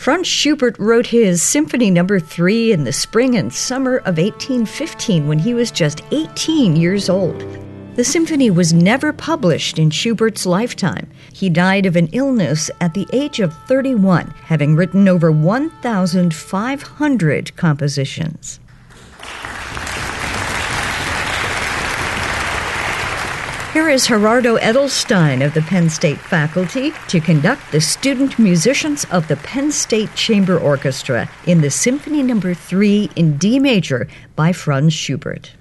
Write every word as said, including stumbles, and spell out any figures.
Franz Schubert wrote his Symphony Number three in the spring and summer of eighteen fifteen when he was just eighteen years old. The symphony was never published in Schubert's lifetime. He died of an illness at the age of thirty-one, having written over one thousand five hundred compositions. Here is Gerardo Edelstein of the Penn State faculty to conduct the student musicians of the Penn State Chamber Orchestra in the Symphony Number three in D major by Franz Schubert.